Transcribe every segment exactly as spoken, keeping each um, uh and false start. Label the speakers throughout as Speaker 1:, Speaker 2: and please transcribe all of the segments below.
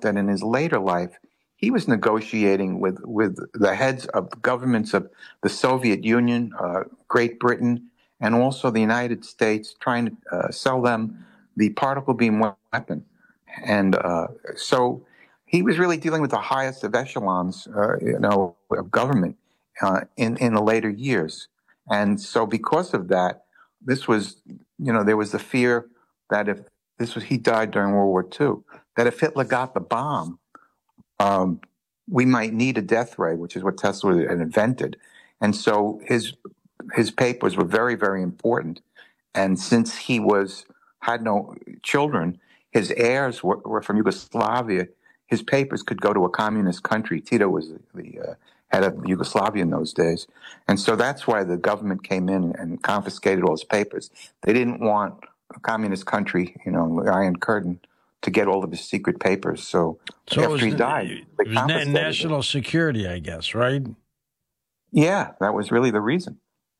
Speaker 1: that in his later life, he was negotiating with, with the heads of the governments of the Soviet Union, uh, Great Britain, and also the United States, trying to uh, sell them the particle beam weapon. And uh, so he was really dealing with the highest of echelons, uh, you know, of government uh, in, in the later years. And so because of that, this was, you know, there was the fear that if this was, he died during World War Two, that if Hitler got the bomb, um, we might need a death ray, which is what Tesla had invented. And so his his papers were very, very important. And since he was had no children, his heirs were, were from Yugoslavia. His papers could go to a communist country. Tito was the, the uh, head of Yugoslavia in those days. And so that's why the government came in and confiscated all his papers. They didn't want a communist country, you know, the Iron Curtain, to get all of his secret papers. So,
Speaker 2: so
Speaker 1: after
Speaker 2: was,
Speaker 1: he died,
Speaker 2: it was na- national it. security, I guess, right?
Speaker 1: Yeah, that was really the reason.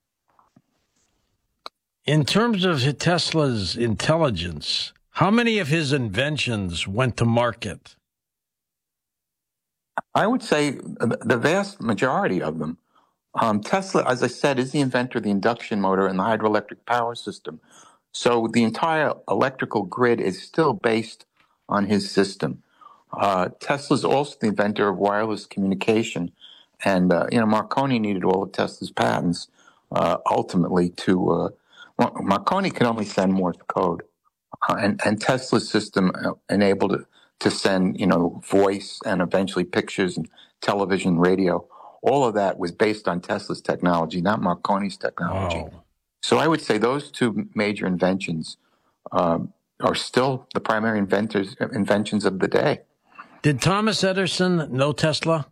Speaker 2: In terms of Tesla's intelligence, how many of his inventions went to market?
Speaker 1: I would say the vast majority of them. Um, Tesla, as I said, is the inventor of the induction motor and the hydroelectric power system. So the entire electrical grid is still based on his system. Uh, Tesla's also the inventor of wireless communication. And, uh, you know, Marconi needed all of Tesla's patents uh, ultimately to... Uh, Marconi could only send Morse code. Uh, and, and Tesla's system enabled it to send, you know, voice and eventually pictures and television, radio. All of that was based on Tesla's technology, not Marconi's technology.
Speaker 2: Wow.
Speaker 1: So I would say those two major inventions um, are still the primary inventors inventions of the day.
Speaker 2: Did Thomas Edison know Tesla?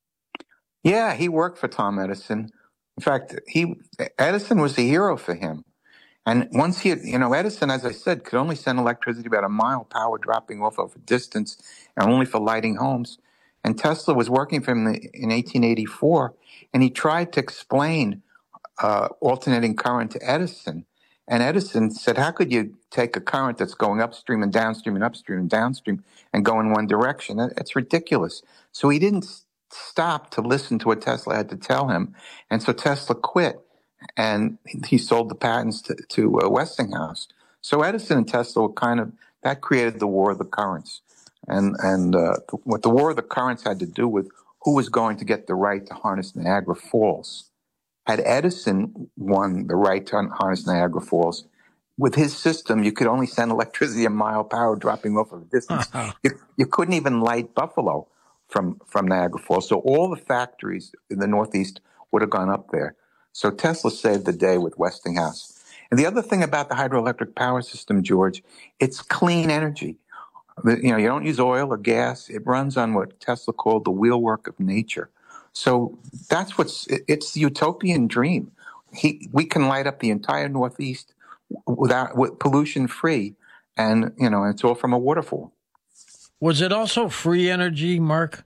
Speaker 1: Yeah, he worked for Tom Edison. In fact, he Edison was a hero for him. And once he, you know, Edison, as I said, could only send electricity about a mile, power dropping off of a distance, and only for lighting homes. And Tesla was working for him in eighteen eighty-four, and he tried to explain uh, alternating current to Edison. And Edison said, how could you take a current that's going upstream and downstream and upstream and downstream and go in one direction? That's ridiculous. So he didn't stop to listen to what Tesla had to tell him. And so Tesla quit. And he sold the patents to, to uh, Westinghouse. So Edison and Tesla were kind of, that created the war of the currents. And, and uh, what the war of the currents had to do with who was going to get the right to harness Niagara Falls. Had Edison won the right to harness Niagara Falls, with his system, you could only send electricity a mile power dropping off of a distance. you, you couldn't even light Buffalo from, from Niagara Falls. So all the factories in the Northeast would have gone up there. So Tesla saved the day with Westinghouse. And the other thing about the hydroelectric power system, George, it's clean energy. You know, you don't use oil or gas. It runs on what Tesla called the wheelwork of nature. So that's what's, it's the utopian dream. He, we can light up the entire Northeast without, with pollution free. And, you know, it's all from a waterfall.
Speaker 2: Was it also free energy, Mark?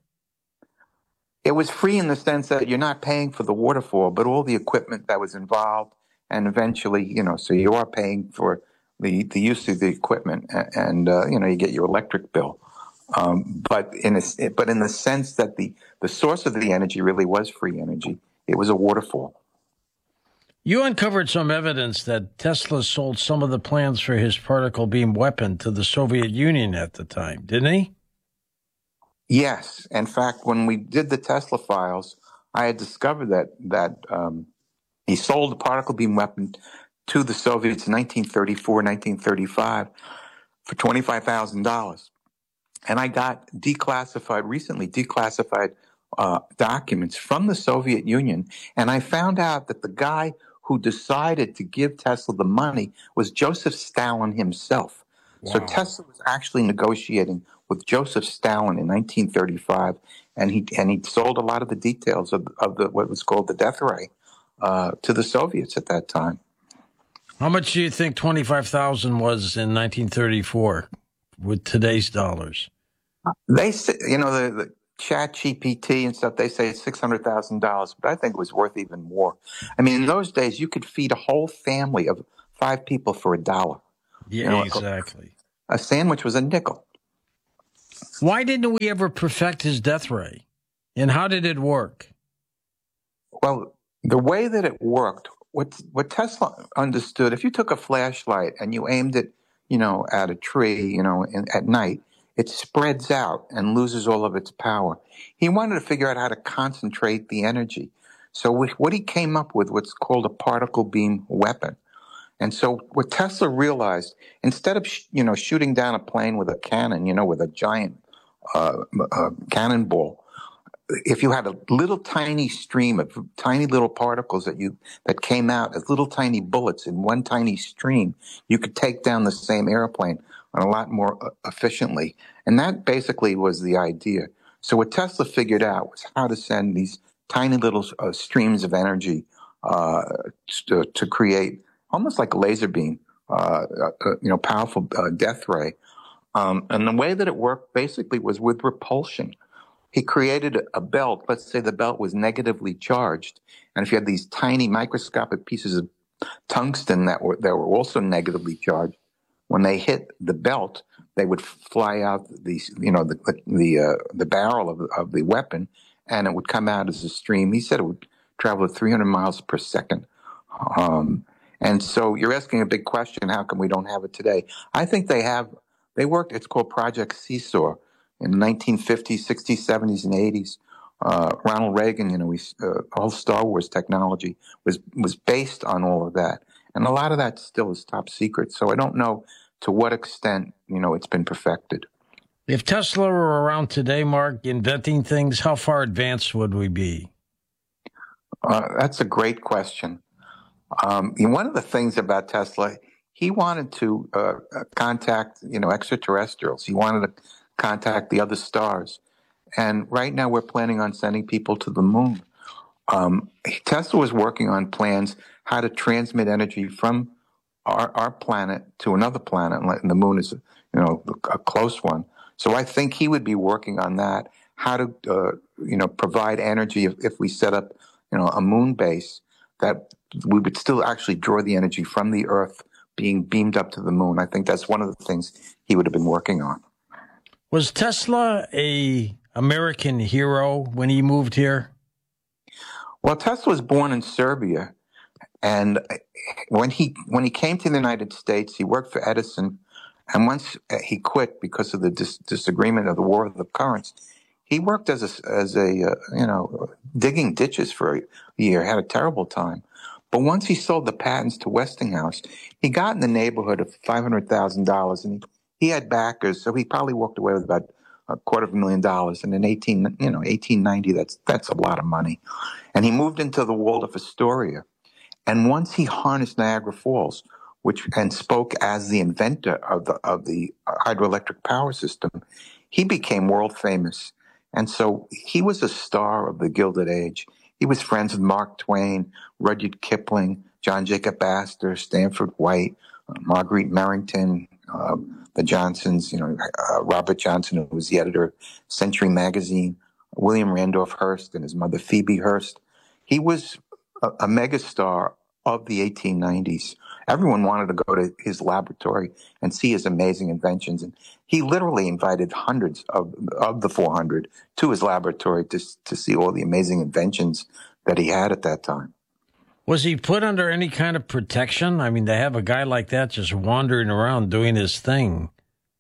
Speaker 1: It was free in the sense that you're not paying for the waterfall, but all the equipment that was involved, and eventually, you know, so you are paying for the, the use of the equipment, and, and uh, you know, you get your electric bill. Um, but in a, but in the sense that the, the source of the energy really was free energy, it was a waterfall.
Speaker 2: You uncovered some evidence that Tesla sold some of the plans for his particle beam weapon to the Soviet Union at the time, didn't he?
Speaker 1: Yes. In fact, when we did the Tesla files, I had discovered that that um, he sold the particle beam weapon to the Soviets in nineteen thirty-four, nineteen thirty-five for twenty-five thousand dollars. And I got declassified, recently declassified uh, documents from the Soviet Union, and I found out that the guy who decided to give Tesla the money was Joseph Stalin himself. Wow. So Tesla was actually negotiating with Joseph Stalin in nineteen thirty-five, and he and he sold a lot of the details of, of the what was called the death ray uh, to the Soviets at that time.
Speaker 2: How much do you think twenty-five thousand was in nineteen thirty-four with today's dollars?
Speaker 1: They say, you know, the, the Chat G P T and stuff, they say it's six hundred thousand dollars, but I think it was worth even more. I mean, in those days, you could feed a whole family of five people for a dollar.
Speaker 2: Yeah,
Speaker 1: you know,
Speaker 2: exactly.
Speaker 1: A, a sandwich was a nickel.
Speaker 2: Why didn't we ever perfect his death ray? And how did it work?
Speaker 1: Well, the way that it worked, what what Tesla understood, if you took a flashlight and you aimed it, you know, at a tree, you know, in, at night, it spreads out and loses all of its power. He wanted to figure out how to concentrate the energy. So what he came up with, what's called a particle beam weapon. And so what Tesla realized, instead of, sh- you know, shooting down a plane with a cannon, you know, with a giant uh, uh, cannonball, if you had a little tiny stream of tiny little particles that you that came out as little tiny bullets in one tiny stream, you could take down the same airplane a lot more uh, efficiently. And that basically was the idea. So what Tesla figured out was how to send these tiny little uh, streams of energy uh, to, to create almost like a laser beam, uh, uh, you know, powerful uh, death ray. Um, and the way that it worked basically was with repulsion. He created a belt. Let's say the belt was negatively charged, and if you had these tiny microscopic pieces of tungsten that were that were also negatively charged, when they hit the belt, they would fly out the you know the the uh, the barrel of of the weapon, and it would come out as a stream. He said it would travel at three hundred miles per second. Um, and so you're asking a big question: how come we don't have it today? I think they have. They worked. It's called Project Seesaw. In the nineteen fifties, sixties, seventies, and eighties, uh, Ronald Reagan, you know, we, uh, all Star Wars technology was was based on all of that, and a lot of that still is top secret. So I don't know to what extent, you know, it's been perfected.
Speaker 2: If Tesla were around today, Mark, inventing things, how far advanced would we be?
Speaker 1: Uh, that's a great question. Um, you know, one of the things about Tesla, he wanted to uh, contact, you know, extraterrestrials. He wanted to contact the other stars. And right now we're planning on sending people to the moon. Um, Tesla was working on plans how to transmit energy from our, our planet to another planet, and the moon is, you know, a close one. So I think he would be working on that, how to, uh, you know, provide energy if, if we set up, you know, a moon base, that we would still actually draw the energy from the Earth being beamed up to the moon. I think that's one of the things he would have been working on.
Speaker 2: Was Tesla a American hero when he moved here?
Speaker 1: Well, Tesla was born in Serbia, and when he when he came to the United States, he worked for Edison, and once he quit because of the dis- disagreement of the War of the Currents, he worked as a as a uh, you know digging ditches for a year. Had a terrible time, but once he sold the patents to Westinghouse, he got in the neighborhood of five hundred thousand dollars, and he. He had backers, so he probably walked away with about a quarter of a million dollars. And in eighteen, you know, eighteen ninety, that's that's a lot of money. And he moved into the Waldorf Astoria. And once he harnessed Niagara Falls, which and spoke as the inventor of the of the hydroelectric power system, he became world famous. And so he was a star of the Gilded Age. He was friends with Mark Twain, Rudyard Kipling, John Jacob Astor, Stanford White, uh, Marguerite Merrington, uh, the Johnsons, you know, uh, Robert Johnson, who was the editor of Century Magazine, William Randolph Hearst and his mother Phoebe Hearst. He was a, a megastar of the eighteen nineties. Everyone wanted to go to his laboratory and see his amazing inventions. And he literally invited hundreds of, of the four hundred to his laboratory to, to see all the amazing inventions that he had at that time.
Speaker 2: Was he put under any kind of protection? I mean, to have a guy like that just wandering around doing his thing,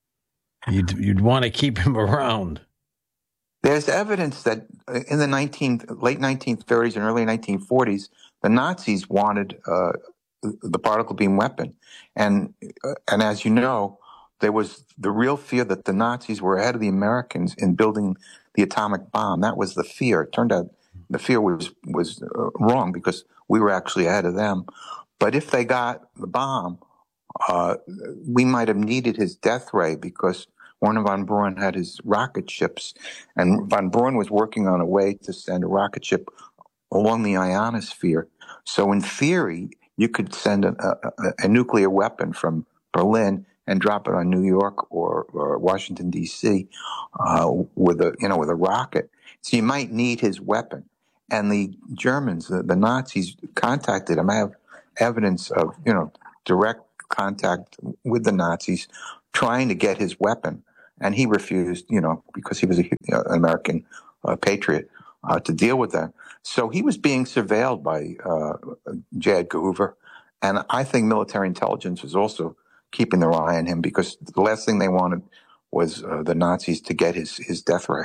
Speaker 2: you'd, you'd want to keep him around.
Speaker 1: There's evidence that in the nineteen, late nineteen thirties and early nineteen forties, the Nazis wanted uh, the particle beam weapon. And, uh, and as you know, there was the real fear that the Nazis were ahead of the Americans in building the atomic bomb. That was the fear. It turned out the fear was, was uh, wrong because we were actually ahead of them. But if they got the bomb, uh, we might have needed his death ray because Wernher von Braun had his rocket ships, and von Braun was working on a way to send a rocket ship along the ionosphere. So in theory, you could send a, a, a nuclear weapon from Berlin and drop it on New York or, or Washington, D C uh, with a, you know, with a rocket. So you might need his weapon. And the Germans, the, the Nazis contacted him. I have evidence of, you know, direct contact with the Nazis trying to get his weapon. and he refused, you know, because he was a, uh, an American uh, patriot, uh, to deal with that. So he was being surveilled by uh, J. Edgar Hoover, and I think military intelligence was also keeping their eye on him because the last thing they wanted was uh, the Nazis to get his, his death ray.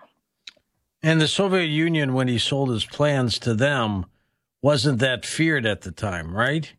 Speaker 2: And the Soviet Union, when he sold his plans to them, wasn't that feared at the time, right?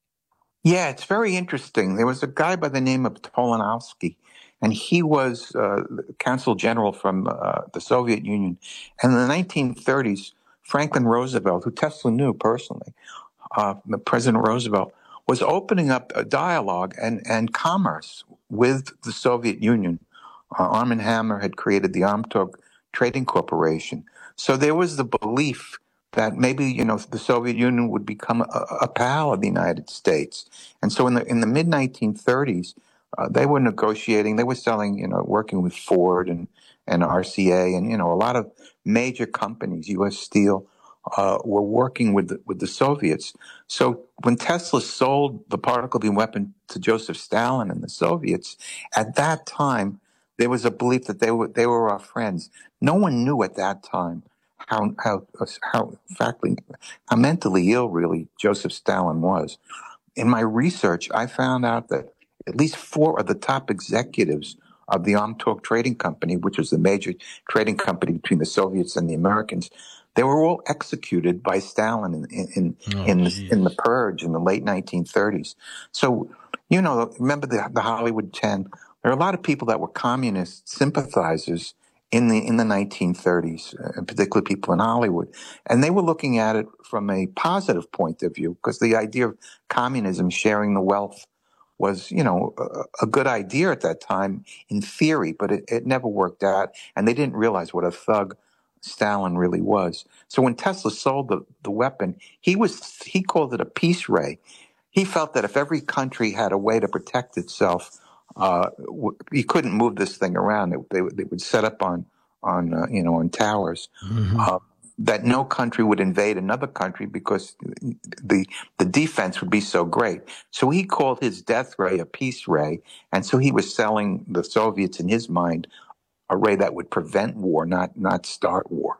Speaker 1: Yeah, it's very interesting. There was a guy by the name of Tolonovsky, and he was uh, consul general from uh, the Soviet Union. And in the nineteen thirties, Franklin Roosevelt, who Tesla knew personally, uh, President Roosevelt, was opening up a dialogue and, and commerce with the Soviet Union. Uh, Arm and Hammer had created the Armtog Trading Corporation. So there was the belief that maybe, you know, the Soviet Union would become a, a pal of the United States. And so in the in the mid nineteen thirties, uh, they were negotiating, they were selling, you know, working with Ford and, and R C A and, you know, a lot of major companies, U S Steel, uh, were working with the, with the Soviets. So when Tesla sold the particle beam weapon to Joseph Stalin and the Soviets, at that time, there was a belief that they were they were our friends. No one knew at that time how how how factly how mentally ill really Joseph Stalin was. In my research, I found out that at least four of the top executives of the Armtog Trading Company, which was the major trading company between the Soviets and the Americans, they were all executed by Stalin in in in,
Speaker 2: oh,
Speaker 1: in, the, in the Purge in the late nineteen thirties. So, you know, remember the the Hollywood Ten? There are a lot of people that were communist sympathizers in the in the nineteen thirties, and particularly people in Hollywood, and they were looking at it from a positive point of view because the idea of communism sharing the wealth was, you know, a, a good idea at that time in theory, but it, it never worked out, and they didn't realize what a thug Stalin really was. So when Tesla sold the, the weapon, he was he called it a peace ray. He felt that if every country had a way to protect itself, uh, you couldn't move this thing around. They, they, they would set up on on uh, you know on towers. Mm-hmm. Uh, that no country would invade another country because the the defense would be so great. So he called his death ray a peace ray, and so he was selling the Soviets in his mind a ray that would prevent war, not not start war.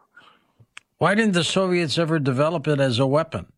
Speaker 2: Why didn't the Soviets ever develop it as a weapon?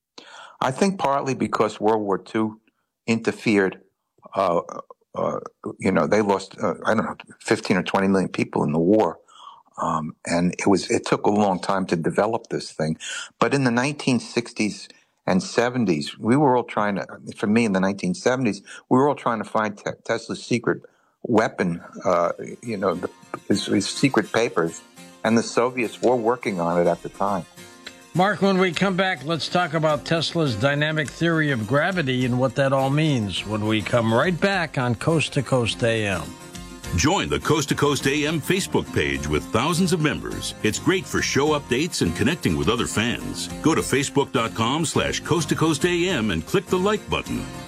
Speaker 1: I think partly because World War Two interfered. Uh, uh, you know, they lost uh, I don't know fifteen or twenty million people in the war. Um, and it was, it took a long time to develop this thing. But in the nineteen sixties and seventies, we were all trying to, for me in the nineteen seventies, we were all trying to find te- Tesla's secret weapon, uh, you know, the, his, his secret papers. And the Soviets were working on it at the time.
Speaker 2: Mark, when we come back, let's talk about Tesla's dynamic theory of gravity and what that all means when we come right back on Coast to Coast A M.
Speaker 3: Join the Coast to Coast A M Facebook page with thousands of members. It's great for show updates and connecting with other fans. Go to facebook.com slash Coast to Coast AM and click the like button.